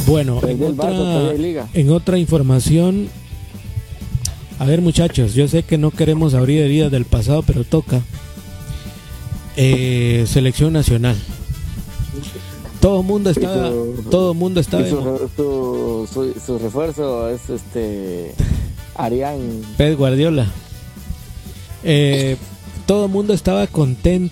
Bueno, Perdió el Barça, todavía hay liga. en otra información, a ver muchachos, yo sé que no queremos abrir heridas del pasado, pero toca. Selección nacional. Todo el mundo está, Y su refuerzo es Arián. Pep Guardiola. Todo el mundo estaba contento